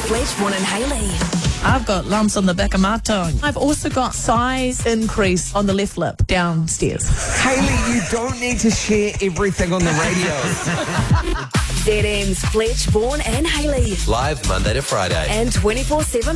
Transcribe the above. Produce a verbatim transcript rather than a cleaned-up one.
Fletchborn and Hayley. I've got lumps on the back of my tongue. I've also got size increase on the left lip downstairs. Hayley, you don't need to share everything on the radio. Z M's Fletchborn and Hayley. Live Monday to Friday. And twenty-four seven